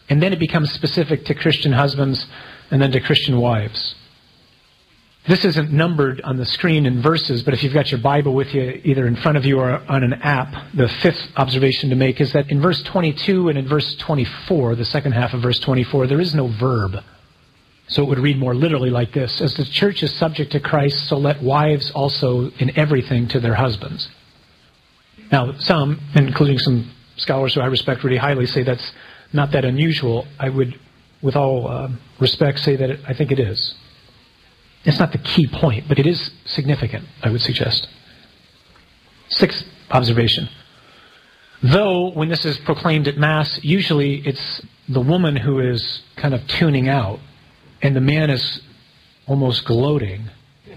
And then it becomes specific to Christian husbands and then to Christian wives. This isn't numbered on the screen in verses, but if you've got your Bible with you, either in front of you or on an app, the fifth observation to make is that in verse 22 and in verse 24, the second half of verse 24, there is no verb. So it would read more literally like this: as the church is subject to Christ, so let wives also in everything to their husbands. Now, some, including some scholars who I respect really highly, say that's not that unusual. I would, with all respect, say that I think it is. It's not the key point, but it is significant, I would suggest. Sixth observation. Though, when this is proclaimed at Mass, usually it's the woman who is kind of tuning out, and the man is almost gloating.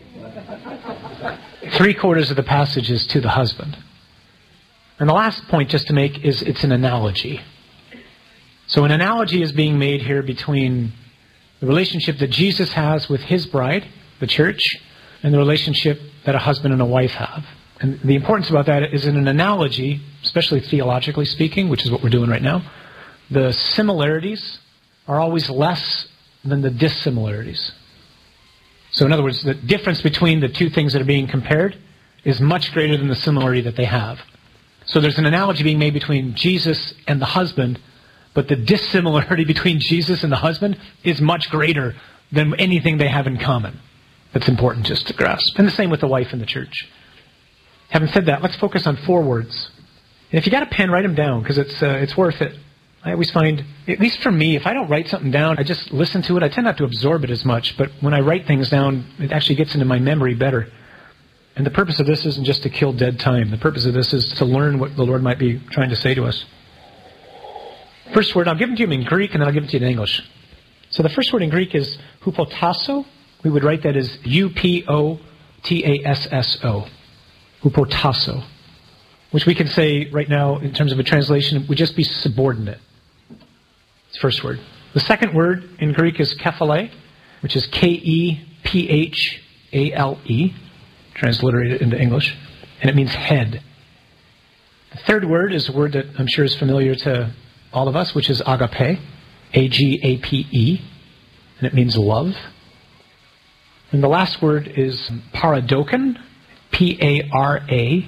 3/4 of the passage is to the husband. And the last point just to make is it's an analogy. So an analogy is being made here between the relationship that Jesus has with his bride, the church, and the relationship that a husband and a wife have. And the importance about that is in an analogy, especially theologically speaking, which is what we're doing right now, the similarities are always less than the dissimilarities. So in other words, the difference between the two things that are being compared is much greater than the similarity that they have. So there's an analogy being made between Jesus and the husband, but the dissimilarity between Jesus and the husband is much greater than anything they have in common. That's important just to grasp. And the same with the wife in the church. Having said that, let's focus on 4 words. And if you got a pen, write them down, because it's worth it. I always find, at least for me, if I don't write something down, I just listen to it. I tend not to absorb it as much, but when I write things down, it actually gets into my memory better. And the purpose of this isn't just to kill dead time. The purpose of this is to learn what the Lord might be trying to say to us. First word, I'll give it to you in Greek, and then I'll give it to you in English. So the first word in Greek is hupotasso. We would write that as Upotasso. Hupotasso. Which we can say right now, in terms of a translation, would just be subordinate. It's the first word. The second word in Greek is kephale, which is Kephale, transliterated into English, and it means head. The third word is a word that I'm sure is familiar to all of us, which is agape, Agape, and it means love. And the last word is paradoken, Paradoken,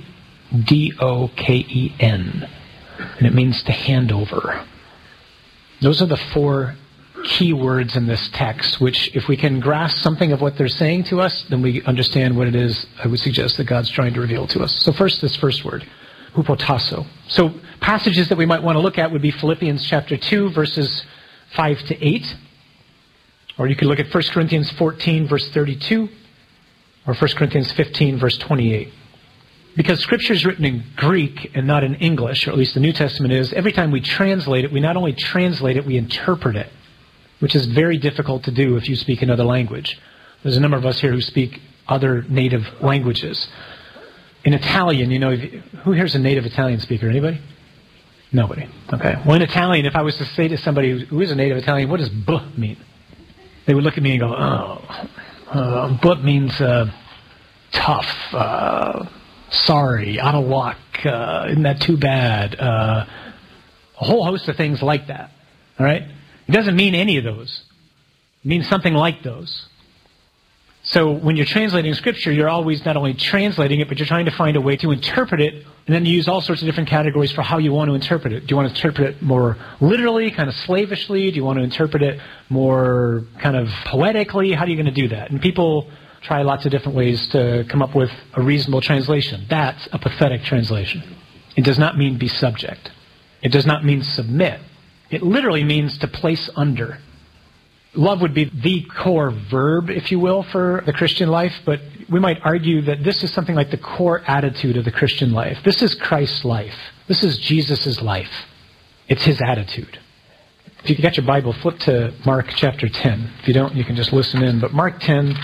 and it means to hand over. Those are the 4 key words in this text, which if we can grasp something of what they're saying to us, then we understand what it is, I would suggest, that God's trying to reveal to us. So first, this first word, hupotasso. So passages that we might want to look at would be Philippians chapter 2, verses 5 to 8. Or you could look at 1 Corinthians 14, verse 32. Or 1 Corinthians 15, verse 28. Because Scripture is written in Greek and not in English, or at least the New Testament is, every time we translate it, we not only translate it, we interpret it, which is very difficult to do if you speak another language. There's a number of us here who speak other native languages. In Italian, who here's a native Italian speaker? Anybody? Nobody. Okay. Well, in Italian, if I was to say to somebody who is a native Italian, what does "b" mean? They would look at me and go, "B" means tough, sorry, out of luck, isn't that too bad?" A whole host of things like that. All right? It doesn't mean any of those. It means something like those. So when you're translating Scripture, you're always not only translating it, but you're trying to find a way to interpret it, and then you use all sorts of different categories for how you want to interpret it. Do you want to interpret it more literally, kind of slavishly? Do you want to interpret it more kind of poetically? How are you going to do that? And people try lots of different ways to come up with a reasonable translation. That's a pathetic translation. It does not mean be subject. It does not mean submit. It literally means to place under. Love would be the core verb, if you will, for the Christian life, but we might argue that this is something like the core attitude of the Christian life. This is Christ's life. This is Jesus' life. It's his attitude. If you got your Bible, flip to Mark chapter 10. If you don't, you can just listen in. But Mark 10,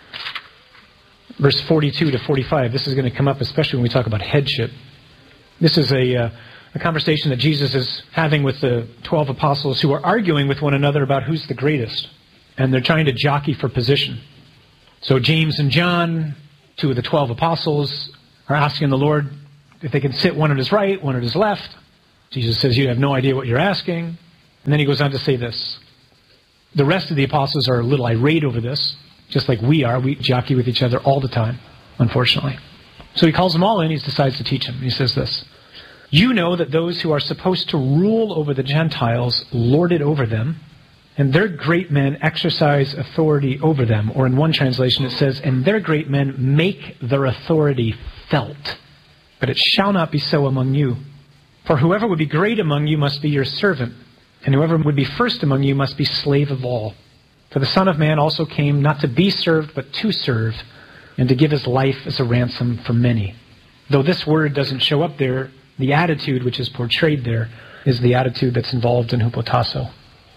verse 42 to 45, this is going to come up especially when we talk about headship. This is a conversation that Jesus is having with the 12 apostles who are arguing with one another about who's the greatest. And they're trying to jockey for position. So James and John, 2 of the 12 apostles, are asking the Lord if they can sit one at his right, one at his left. Jesus says, "You have no idea what you're asking." And then he goes on to say this. The rest of the apostles are a little irate over this, just like we are. We jockey with each other all the time, unfortunately. So he calls them all in. He decides to teach them. He says this. You know that those who are supposed to rule over the Gentiles lord it over them, and their great men exercise authority over them. Or in one translation it says, and their great men make their authority felt. But it shall not be so among you. For whoever would be great among you must be your servant, and whoever would be first among you must be slave of all. For the Son of Man also came not to be served, but to serve, and to give his life as a ransom for many. Though this word doesn't show up there, the attitude which is portrayed there is the attitude that's involved in hupotasso.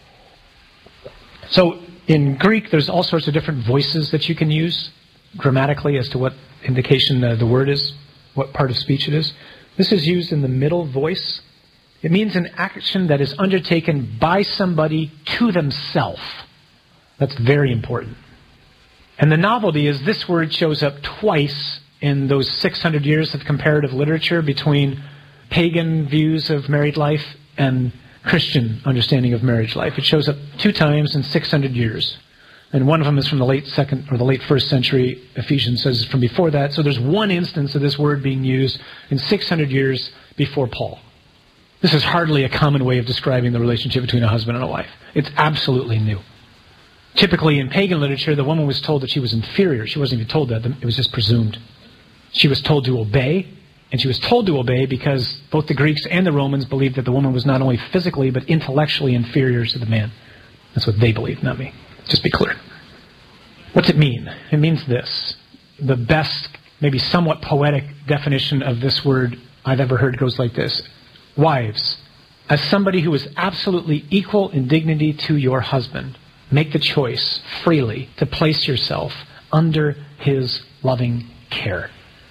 So in Greek, there's all sorts of different voices that you can use grammatically as to what indication the word is, what part of speech it is. This is used in the middle voice. It means an action that is undertaken by somebody to themselves. That's very important. And the novelty is this word shows up twice in those 600 years of comparative literature between pagan views of married life and Christian understanding of marriage life. It shows up 2 times in 600 years. And one of them is from the late 2nd or the late 1st century. Ephesians says from before that. So there's one instance of this word being used in 600 years before Paul. This is hardly a common way of describing the relationship between a husband and a wife. It's absolutely new. Typically in pagan literature, the woman was told that she was inferior. She wasn't even told that. It was just presumed. She was told to obey. And she was told to obey because both the Greeks and the Romans believed that the woman was not only physically but intellectually inferior to the man. That's what they believed, not me. Just be clear. What's it mean? It means this. The best, maybe somewhat poetic definition of this word I've ever heard goes like this. Wives, as somebody who is absolutely equal in dignity to your husband, make the choice freely to place yourself under his loving care.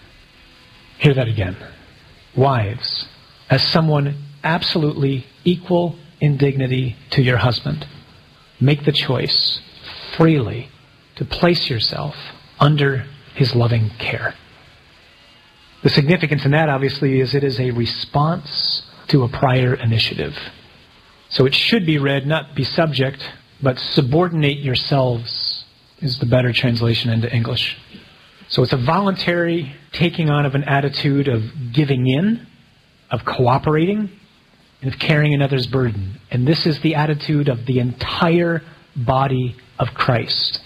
Hear that again. Wives, as someone absolutely equal in dignity to your husband, make the choice freely to place yourself under his loving care. The significance in that, obviously, is it is a response to a prior initiative. So it should be read, not be subject, but subordinate yourselves is the better translation into English. So it's a voluntary taking on of an attitude of giving in, of cooperating, and of carrying another's burden. And this is the attitude of the entire body of Christ.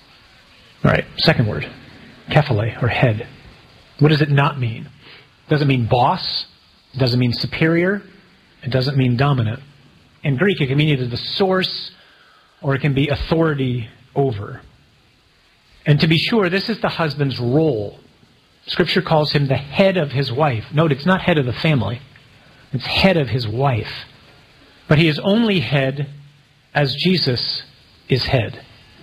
All right, second word, kephale, or head. What does it not mean? It doesn't mean boss. It doesn't mean superior. It doesn't mean dominant. In Greek, it can mean either the source or it can be authority over. And to be sure, this is the husband's role. Scripture calls him the head of his wife. Note, it's not head of the family. It's head of his wife. But he is only head as Jesus is head.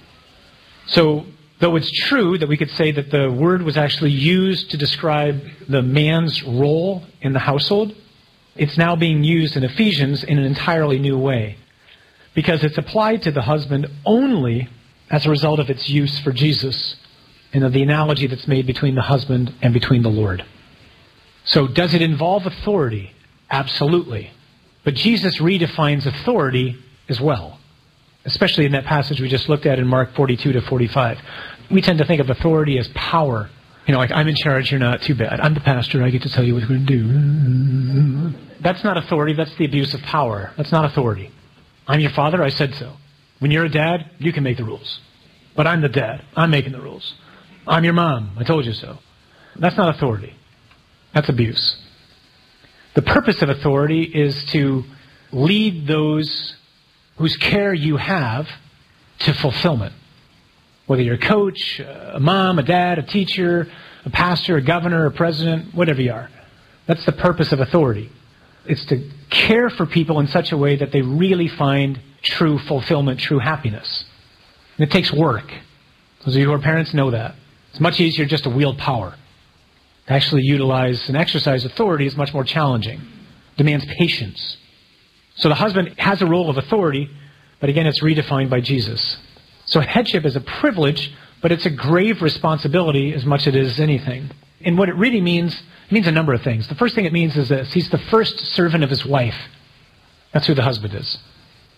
So, though it's true that we could say that the word was actually used to describe the man's role in the household, it's now being used in Ephesians in an entirely new way. Because it's applied to the husband only as a result of its use for Jesus and of the analogy that's made between the husband and between the Lord. So does it involve authority? Absolutely. But Jesus redefines authority as well, especially in that passage we just looked at in Mark 42 to 45. We tend to think of authority as power. You know, like, I'm in charge, you're not, too bad. I'm the pastor, I get to tell you what you're going to do. That's not authority, that's the abuse of power. That's not authority. I'm your father, I said so. When you're a dad, you can make the rules. But I'm the dad. I'm making the rules. I'm your mom. I told you so. That's not authority. That's abuse. The purpose of authority is to lead those whose care you have to fulfillment. Whether you're a coach, a mom, a dad, a teacher, a pastor, a governor, a president, whatever you are. That's the purpose of authority. It's to care for people in such a way that they really find true fulfillment, true happiness. And it takes work. Those of you who are parents know that. It's much easier just to wield power. To actually utilize and exercise authority is much more challenging. Demands patience. So the husband has a role of authority, but again, it's redefined by Jesus. So headship is a privilege, but it's a grave responsibility as much as it is anything. And what it really means, it means a number of things. The first thing it means is this: he's the first servant of his wife. That's who the husband is.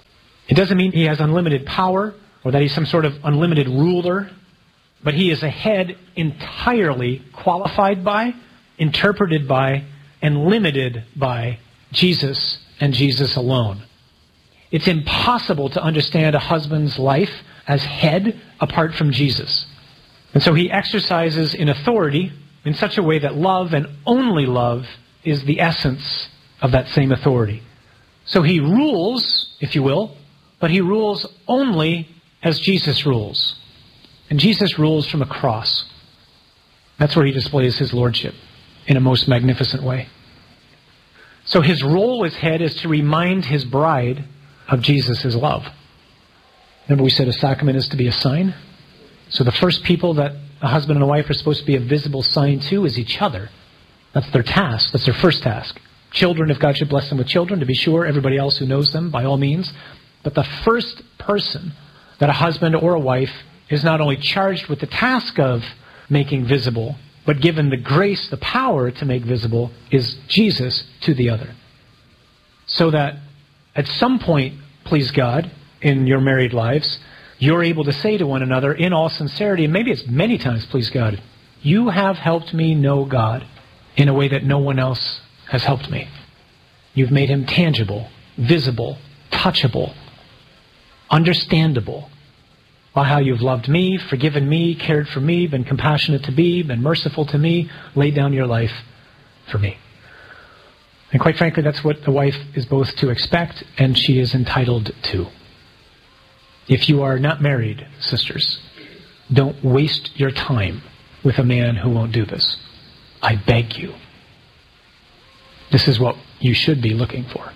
It doesn't mean he has unlimited power or that he's some sort of unlimited ruler, but he is a head entirely qualified by, interpreted by, and limited by Jesus and Jesus alone. It's impossible to understand a husband's life as head apart from Jesus. And so he exercises in authority in such a way that love and only love is the essence of that same authority. So he rules, if you will, but he rules only as Jesus rules. And Jesus rules from a cross. That's where he displays his lordship in a most magnificent way. So his role as head is to remind his bride of Jesus' love. Remember we said a sacrament is to be a sign? So the first people that a husband and a wife are supposed to be a visible sign to is each other. That's their task. That's their first task. Children, if God should bless them with children, to be sure. Everybody else who knows them, by all means. But the first person that a husband or a wife is not only charged with the task of making visible, but given the grace, the power to make visible, is Jesus to the other. So that at some point, please God, in your married lives, you're able to say to one another in all sincerity, and maybe it's many times, please God, you have helped me know God in a way that no one else has helped me. You've made him tangible, visible, touchable, understandable by how you've loved me, forgiven me, cared for me, been compassionate to me, been merciful to me, laid down your life for me. And quite frankly, that's what the wife is both to expect and she is entitled to. If you are not married, sisters, don't waste your time with a man who won't do this. I beg you. This is what you should be looking for.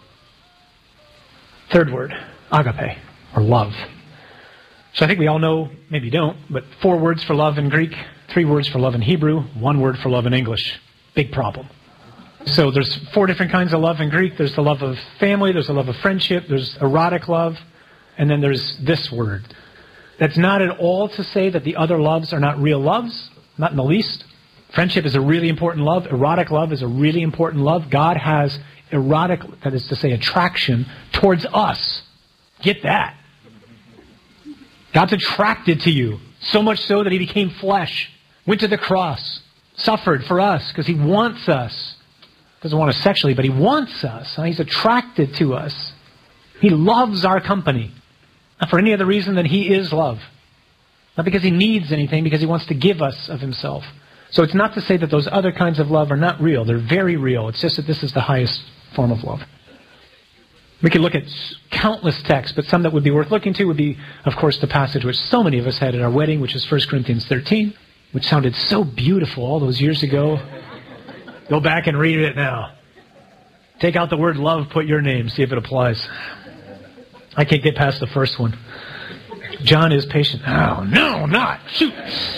Third word, agape, or love. So I think we all know, maybe you don't, but 4 words for love in Greek, 3 words for love in Hebrew, 1 word for love in English. Big problem. So there's 4 different kinds of love in Greek. There's the love of family, there's the love of friendship, there's erotic love, and then there's this word. That's not at all to say that the other loves are not real loves, not in the least. Friendship is a really important love. Erotic love is a really important love. God has erotic, that is to say, attraction towards us. Get that. God's attracted to you, so much so that he became flesh, went to the cross, suffered for us because he wants us. Doesn't want us sexually, but he wants us. He's attracted to us. He loves our company. Not for any other reason than he is love. Not because he needs anything, because he wants to give us of himself. So it's not to say that those other kinds of love are not real. They're very real. It's just that this is the highest form of love. We could look at countless texts, but some that would be worth looking to would be, of course, the passage which so many of us had at our wedding, which is 1 Corinthians 13, which sounded so beautiful all those years ago. Go back and read it now. Take out the word love, put your name, see if it applies. I can't get past the first one. John is patient. Oh, no, not. Shoot.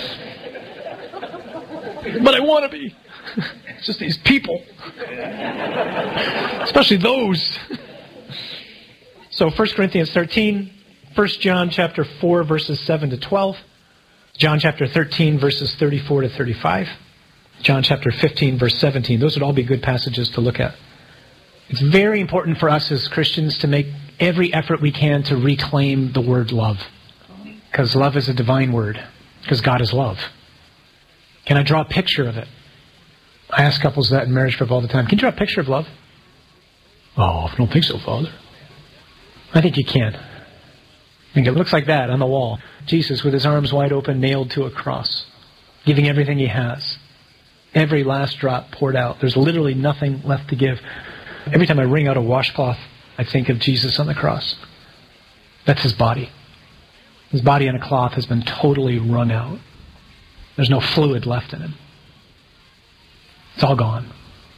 But I want to be. It's just these people. Especially those. So 1 Corinthians 13, 1 John chapter 4, verses 7 to 12, John chapter 13, verses 34 to 35, John chapter 15, verse 17. Those would all be good passages to look at. It's very important for us as Christians to make every effort we can to reclaim the word love. Because love is a divine word. Because God is love. Can I draw a picture of it? I ask couples that in marriage prep all the time. Can you draw a picture of love? Oh, I don't think so, Father. I think you can. I think it looks like that on the wall. Jesus with his arms wide open, nailed to a cross. Giving everything he has. Every last drop poured out. There's literally nothing left to give. Every time I wring out a washcloth, I think of Jesus on the cross. That's his body. His body on a cloth has been totally wrung out. There's no fluid left in him. It's all gone.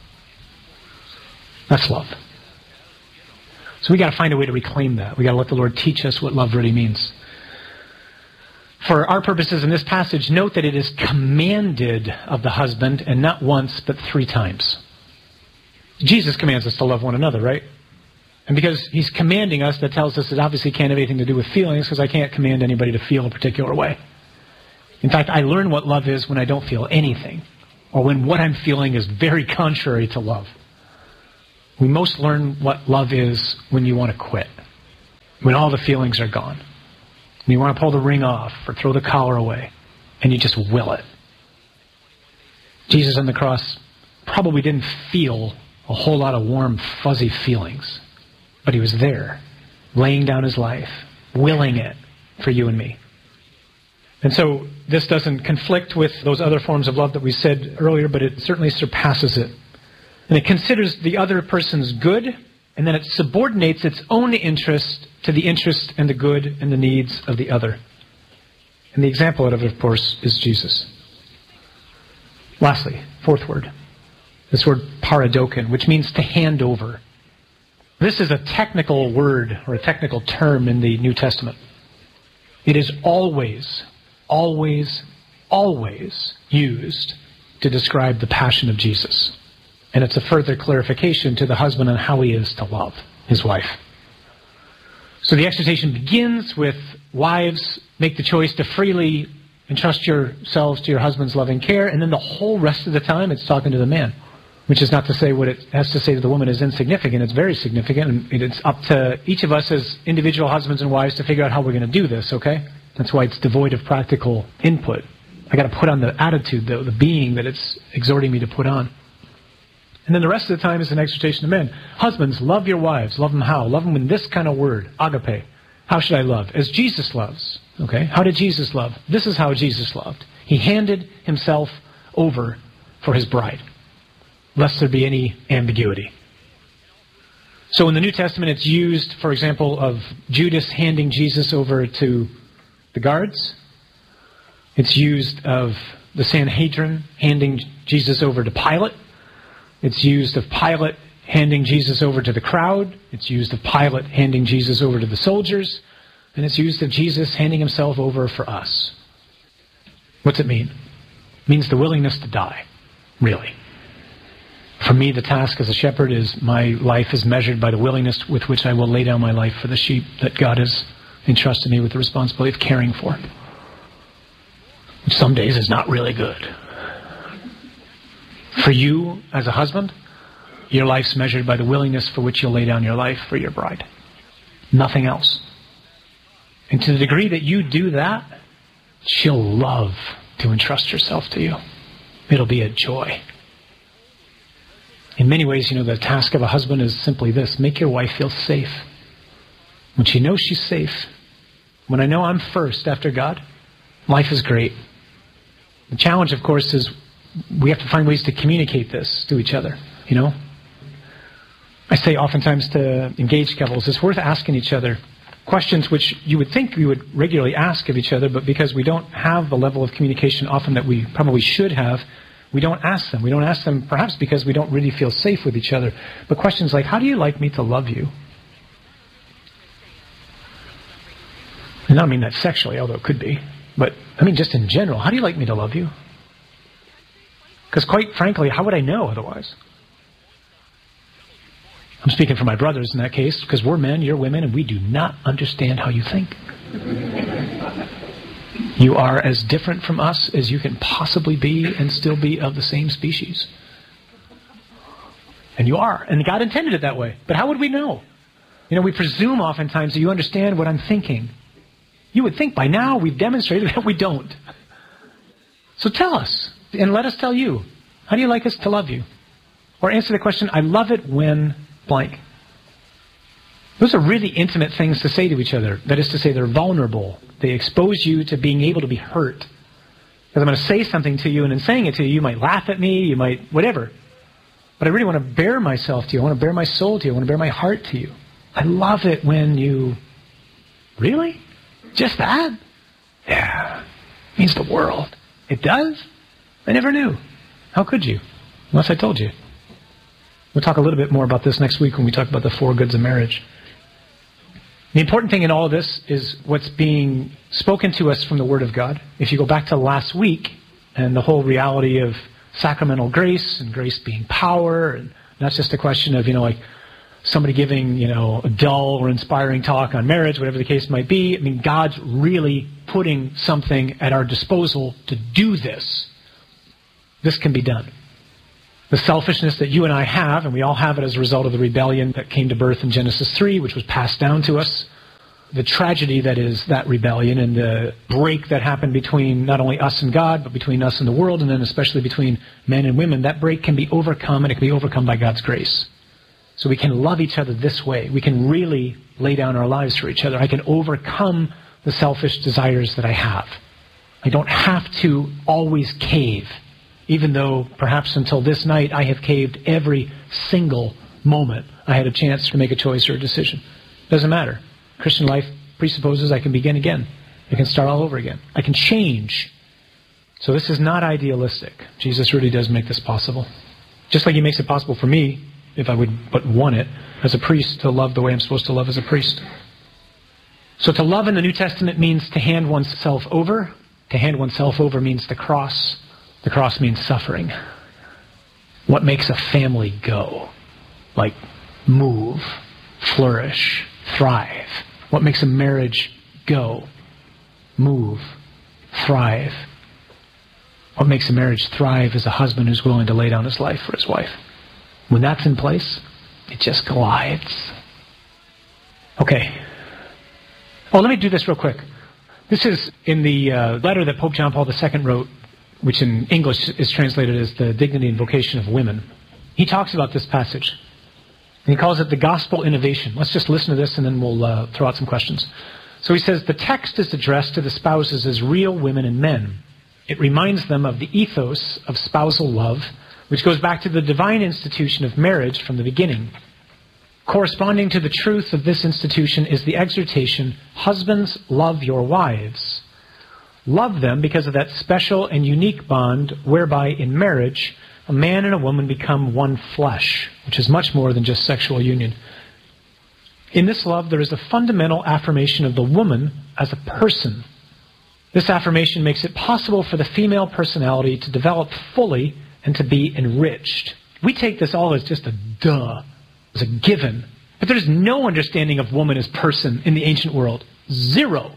That's love. So we got to find a way to reclaim that. We got to let the Lord teach us what love really means. For our purposes in this passage, note that it is commanded of the husband, and not once, but 3 times. Jesus commands us to love one another, right? And because he's commanding us, that tells us it obviously can't have anything to do with feelings, because I can't command anybody to feel a particular way. In fact, I learn what love is when I don't feel anything, or when what I'm feeling is very contrary to love. We most learn what love is when you want to quit. when all the feelings are gone. And you want to pull the ring off or throw the collar away, and you just will it. Jesus on the cross probably didn't feel a whole lot of warm, fuzzy feelings, but he was there, laying down his life, willing it for you and me. And so this doesn't conflict with those other forms of love that we said earlier, but it certainly surpasses it. And it considers the other person's good, and then it subordinates its own interest to the interest and the good and the needs of the other. And the example of it, of course, is Jesus. Lastly, fourth word. This word paradokin, which means to hand over. This is a technical word or a technical term in the New Testament. It is always used to describe the passion of Jesus. And it's a further clarification to the husband on how he is to love his wife. So the exhortation begins with, wives, make the choice to freely entrust yourselves to your husband's loving care, and then the whole rest of the time it's talking to the man. Which is not to say what it has to say to the woman is insignificant. It's very significant, and it's up to each of us as individual husbands and wives to figure out how we're going to do this, okay? That's why it's devoid of practical input. I got to put on the attitude, though, the being that it's exhorting me to put on. And then the rest of the time is an exhortation to men. Husbands, love your wives. Love them how? Love them in this kind of word, agape. How should I love? As Jesus loves. Okay? How did Jesus love? This is how Jesus loved. He handed himself over for his bride, lest there be any ambiguity. So in the New Testament, it's used, for example, of Judas handing Jesus over to the guards. It's used of the Sanhedrin handing Jesus over to Pilate. It's used of Pilate handing Jesus over to the crowd. It's used of Pilate handing Jesus over to the soldiers. And it's used of Jesus handing himself over for us. What's it mean? It means the willingness to die, really. For me, the task as a shepherd is my life is measured by the willingness with which I will lay down my life for the sheep that God has entrusted me with the responsibility of caring for. Which some days is not really good. For you, as a husband, your life's measured by the willingness for which you'll lay down your life for your bride. Nothing else. And to the degree that you do that, she'll love to entrust herself to you. It'll be a joy. In many ways, the task of a husband is simply this: make your wife feel safe. When she knows she's safe, when I know I'm first after God, life is great. The challenge, of course, is we have to find ways to communicate this to each other, I say oftentimes to engaged couples, it's worth asking each other questions which you would think we would regularly ask of each other, but because we don't have the level of communication often that we probably should have, we don't ask them. We don't ask them perhaps because we don't really feel safe with each other. But questions like, how do you like me to love you? And I don't mean that sexually, although it could be. But I mean just in general, how do you like me to love you? Because quite frankly, how would I know otherwise? I'm speaking for my brothers in that case, because we're men, you're women, and we do not understand how you think. You are as different from us as you can possibly be and still be of the same species. And you are. And God intended it that way. But how would we know? We presume oftentimes that you understand what I'm thinking. You would think by now we've demonstrated that we don't. So tell us. And let us tell you. How do you like us to love you? Or answer the question, I love it when blank. Those are really intimate things to say to each other. That is to say, they're vulnerable. They expose you to being able to be hurt. Because I'm going to say something to you, and in saying it to you, you might laugh at me, you might whatever. But I really want to bare myself to you. I want to bare my soul to you. I want to bare my heart to you. I love it when you... Really? Just that? Yeah. It means the world. It does? I never knew. How could you? Unless I told you. We'll talk a little bit more about this next week when we talk about the 4 goods of marriage. The important thing in all of this is what's being spoken to us from the Word of God. If you go back to last week and the whole reality of sacramental grace and grace being power, and not just a question of, like somebody giving, a dull or inspiring talk on marriage, whatever the case might be. I mean, God's really putting something at our disposal to do this. This can be done. The selfishness that you and I have, and we all have it as a result of the rebellion that came to birth in Genesis 3, which was passed down to us, the tragedy that is that rebellion and the break that happened between not only us and God, but between us and the world, and then especially between men and women, that break can be overcome, and it can be overcome by God's grace. So we can love each other this way. We can really lay down our lives for each other. I can overcome the selfish desires that I have. I don't have to always cave, even though perhaps until this night I have caved every single moment I had a chance to make a choice or a decision. Doesn't matter. Christian life presupposes I can begin again. I can start all over again. I can change. So this is not idealistic. Jesus really does make this possible. Just like he makes it possible for me, if I would but want it, as a priest, to love the way I'm supposed to love as a priest. So to love in the New Testament means to hand oneself over. To hand oneself over means the cross. The cross means suffering. What makes a family go? Like move, flourish, thrive. What makes a marriage go? Move, thrive. What makes a marriage thrive is a husband who's willing to lay down his life for his wife. When that's in place, it just glides. Okay. Oh, let me do this real quick. This is in the letter that Pope John Paul II wrote, which in English is translated as the dignity and vocation of women. He talks about this passage. And he calls it the gospel innovation. Let's just listen to this and then we'll throw out some questions. So he says, the text is addressed to the spouses as real women and men. It reminds them of the ethos of spousal love, which goes back to the divine institution of marriage from the beginning. Corresponding to the truth of this institution is the exhortation, husbands, love your wives. Love them because of that special and unique bond whereby in marriage, a man and a woman become one flesh, which is much more than just sexual union. In this love, there is a fundamental affirmation of the woman as a person. This affirmation makes it possible for the female personality to develop fully and to be enriched. We take this all as just a duh, as a given. But there's no understanding of woman as person in the ancient world. Zero.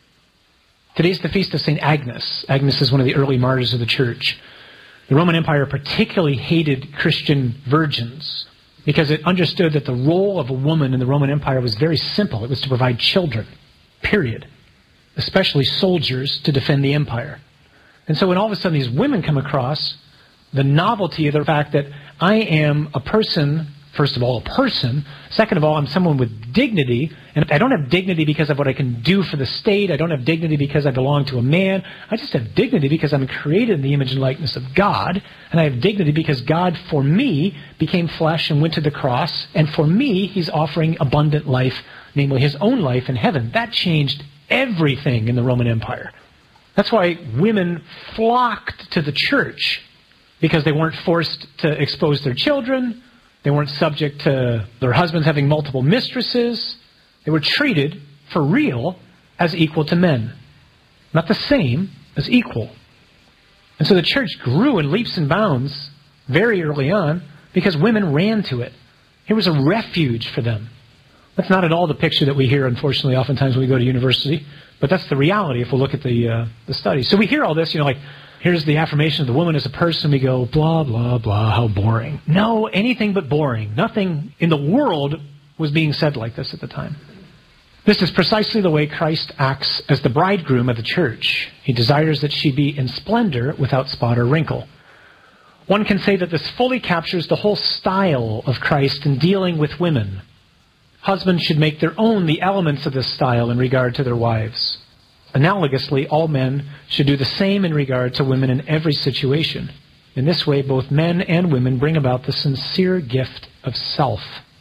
Today's the feast of St. Agnes. Agnes is one of the early martyrs of the church. The Roman Empire particularly hated Christian virgins because it understood that the role of a woman in the Roman Empire was very simple. It was to provide children, period. Especially soldiers to defend the empire. And so when all of a sudden these women come across the novelty of the fact that I am a person, first of all, a person. Second of all, I'm someone with dignity. And I don't have dignity because of what I can do for the state. I don't have dignity because I belong to a man. I just have dignity because I'm created in the image and likeness of God. And I have dignity because God, for me, became flesh and went to the cross. And for me, he's offering abundant life, namely his own life in heaven. That changed everything in the Roman Empire. That's why women flocked to the church, because they weren't forced to expose their children. They weren't subject to their husbands having multiple mistresses. They were treated, for real, as equal to men. Not the same, as equal. And so the church grew in leaps and bounds very early on because women ran to it. It was a refuge for them. That's not at all the picture that we hear, unfortunately, oftentimes when we go to university. But that's the reality if we look at the studies. So we hear all this, like, here's the affirmation of the woman as a person. We go, blah, blah, blah, how boring. No, anything but boring. Nothing in the world was being said like this at the time. This is precisely the way Christ acts as the bridegroom of the church. He desires that she be in splendor without spot or wrinkle. One can say that this fully captures the whole style of Christ in dealing with women. Husbands should make their own the elements of this style in regard to their wives. Analogously, all men should do the same in regard to women in every situation. In this way, both men and women bring about the sincere gift of self.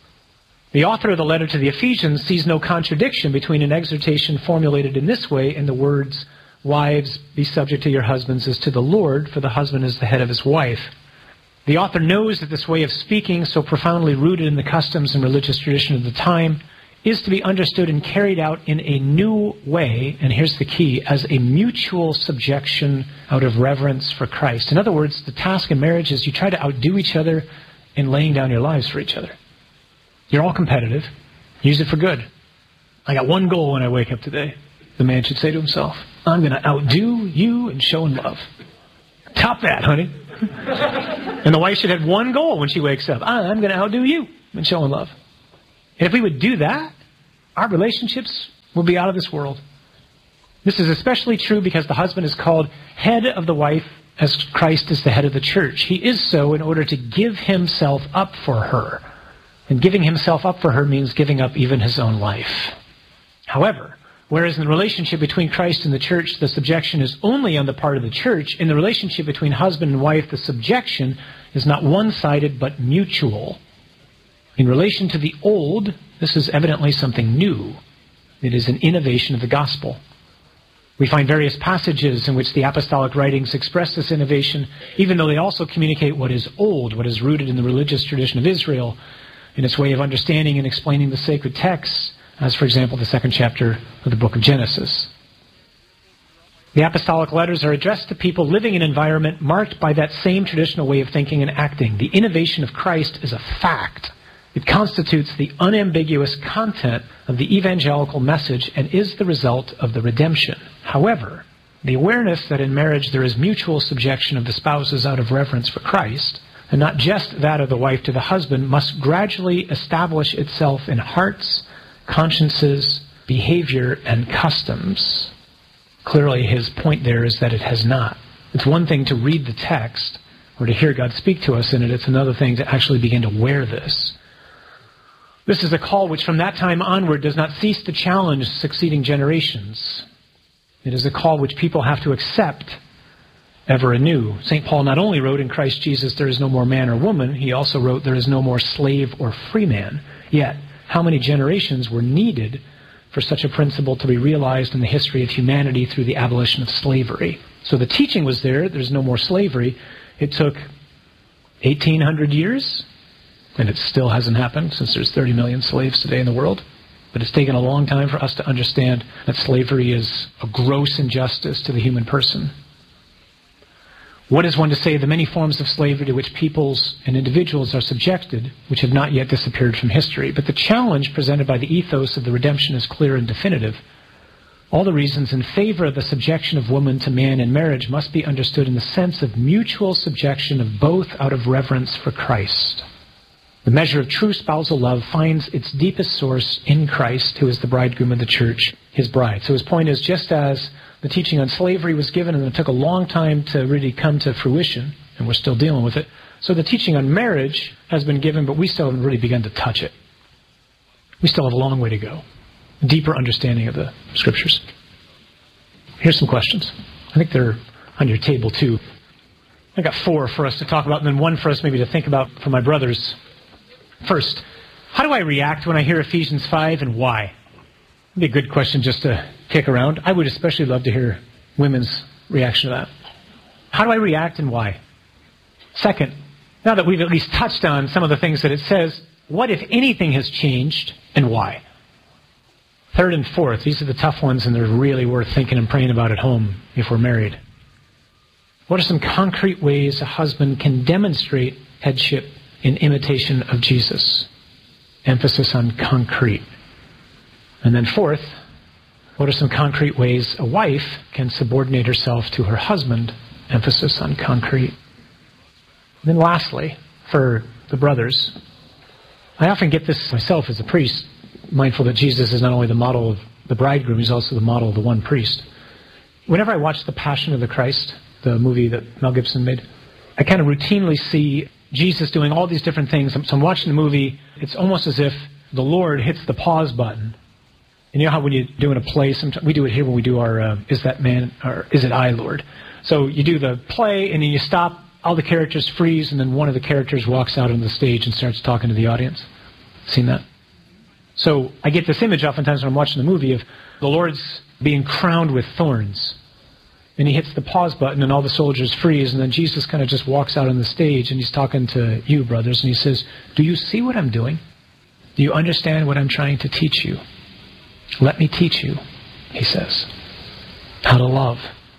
The author of the letter to the Ephesians sees no contradiction between an exhortation formulated in this way and the words, "Wives, be subject to your husbands as to the Lord, for the husband is the head of his wife." The author knows that this way of speaking, so profoundly rooted in the customs and religious tradition of the time, is to be understood and carried out in a new way, and here's the key, as a mutual subjection out of reverence for Christ. In other words, the task in marriage is you try to outdo each other in laying down your lives for each other. You're all competitive. Use it for good. I got one goal when I wake up today, the man should say to himself. I'm going to outdo you in showing love. Top that, honey. And the wife should have one goal when she wakes up. I'm going to outdo you in showing love. And if we would do that, our relationships will be out of this world. This is especially true because the husband is called head of the wife as Christ is the head of the church. He is so in order to give himself up for her. And giving himself up for her means giving up even his own life. However, whereas in the relationship between Christ and the church, the subjection is only on the part of the church, in the relationship between husband and wife, the subjection is not one-sided but mutual. In relation to the old, this is evidently something new. It is an innovation of the gospel. We find various passages in which the apostolic writings express this innovation, even though they also communicate what is old, what is rooted in the religious tradition of Israel, in its way of understanding and explaining the sacred texts, as, for example, the 2nd chapter of the book of Genesis. The apostolic letters are addressed to people living in an environment marked by that same traditional way of thinking and acting. The innovation of Christ is a fact. It constitutes the unambiguous content of the evangelical message and is the result of the redemption. However, the awareness that in marriage there is mutual subjection of the spouses out of reverence for Christ, and not just that of the wife to the husband, must gradually establish itself in hearts, consciences, behavior, and customs. Clearly, his point there is that it has not. It's one thing to read the text or to hear God speak to us in it. It's another thing to actually begin to wear this. This is a call which from that time onward does not cease to challenge succeeding generations. It is a call which people have to accept ever anew. St. Paul not only wrote, in Christ Jesus there is no more man or woman, he also wrote, there is no more slave or free man. Yet, how many generations were needed for such a principle to be realized in the history of humanity through the abolition of slavery? So the teaching was there's no more slavery. It took 1,800 years, and it still hasn't happened since there's 30 million slaves today in the world. But it's taken a long time for us to understand that slavery is a gross injustice to the human person. What is one to say of the many forms of slavery to which peoples and individuals are subjected, which have not yet disappeared from history? But the challenge presented by the ethos of the redemption is clear and definitive. All the reasons in favor of the subjection of woman to man in marriage must be understood in the sense of mutual subjection of both out of reverence for Christ. The measure of true spousal love finds its deepest source in Christ, who is the bridegroom of the church, his bride. So his point is, just as the teaching on slavery was given and it took a long time to really come to fruition, and we're still dealing with it, so the teaching on marriage has been given, but we still haven't really begun to touch it. We still have a long way to go. A deeper understanding of the Scriptures. Here's some questions. I think they're on your table too. I got 4 for us to talk about, and then 1 for us maybe to think about for my brothers. First, how do I react when I hear Ephesians 5 and why? It'd be a good question just to kick around. I would especially love to hear women's reaction to that. How do I react and why? Second, now that we've at least touched on some of the things that it says, what, if anything, has changed and why? Third and fourth, these are the tough ones and they're really worth thinking and praying about at home if we're married. What are some concrete ways a husband can demonstrate headship in imitation of Jesus? Emphasis on concrete. And then fourth, what are some concrete ways a wife can subordinate herself to her husband? Emphasis on concrete. And then lastly, for the brothers, I often get this myself as a priest, mindful that Jesus is not only the model of the bridegroom, he's also the model of the one priest. Whenever I watch The Passion of the Christ, the movie that Mel Gibson made, I kind of routinely see Jesus doing all these different things. So I'm watching the movie, it's almost as if the Lord hits the pause button. And you know how when you're doing a play, sometimes we do it here when we do our Is That Man, or Is It I, Lord? So you do the play, and then you stop, all the characters freeze, and then one of the characters walks out on the stage and starts talking to the audience. Seen that? So I get this image oftentimes when I'm watching the movie of the Lord's being crowned with thorns. And he hits the pause button and all the soldiers freeze, and then Jesus kind of just walks out on the stage and he's talking to you, brothers, and he says, do you see what I'm doing? Do you understand what I'm trying to teach you? Let me teach you, he says, how to love.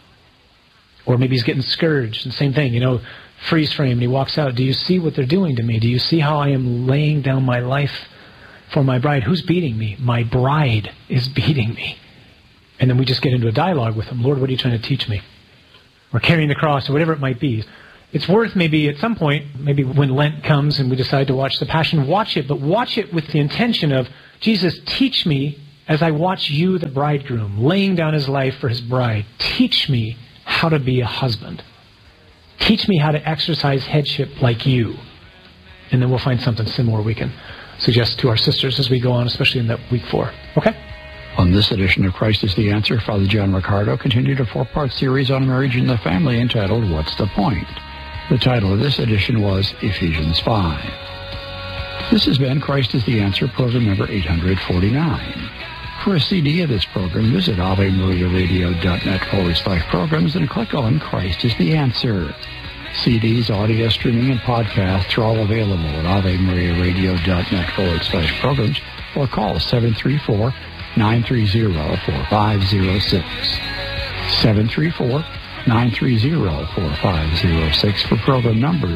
Or maybe he's getting scourged, and same thing, freeze frame, and he walks out. Do you see what they're doing to me? Do you see how I am laying down my life for my bride? Who's beating me? My bride is beating me. And then we just get into a dialogue with him. Lord, what are you trying to teach me? Or carrying the cross, or whatever it might be. It's worth maybe at some point, maybe when Lent comes and we decide to watch The Passion, watch it, but watch it with the intention of, Jesus, teach me as I watch you, the bridegroom, laying down his life for his bride, teach me how to be a husband. Teach me how to exercise headship like you. And then we'll find something similar we can suggest to our sisters as we go on, especially in that week 4. Okay? On this edition of Christ is the Answer, Father John Riccardo continued a 4-part series on marriage and the family entitled, What's the Point? The title of this edition was Ephesians 5. This has been Christ is the Answer, program number 849. For a CD of this program, visit AveMariaRadio.net/programs and click on Christ is the Answer. CDs, audio streaming, and podcasts are all available at AveMariaRadio.net/programs or call 734-930-4506. 734-930-4506 for program number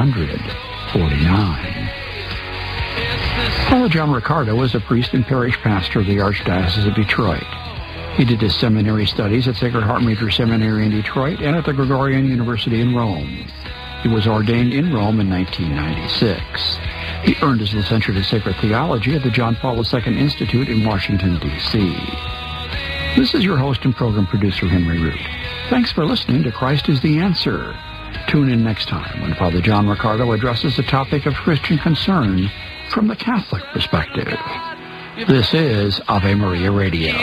849. Father John Riccardo was a priest and parish pastor of the Archdiocese of Detroit. He did his seminary studies at Sacred Heart Major Seminary in Detroit and at the Gregorian University in Rome. He was ordained in Rome in 1996. He earned his licentiate in sacred theology at the John Paul II Institute in Washington, D.C. This is your host and program producer, Henry Root. Thanks for listening to Christ is the Answer. Tune in next time when Father John Riccardo addresses the topic of Christian concern from the Catholic perspective. This is Ave Maria Radio.